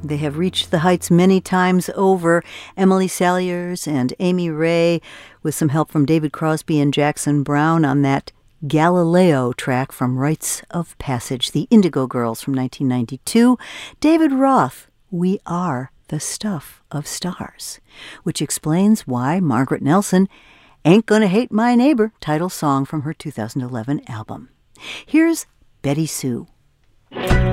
They have reached the heights many times over. Emily Saliers and Amy Ray, with some help from David Crosby and Jackson Browne on that Galileo track from Rites of Passage, the Indigo Girls from 1992. David Roth, We Are the Stuff of Stars, which explains why Margaret Nelson Ain't Gonna Hate My Neighbor, title song from her 2011 album. Here's Betty Sue.